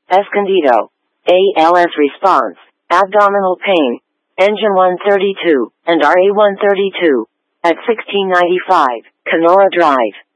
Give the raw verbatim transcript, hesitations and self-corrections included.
Escondido. A L S response, abdominal pain, engine one thirty-two, and R A one thirty-two, at sixteen ninety-five, Kenora Drive.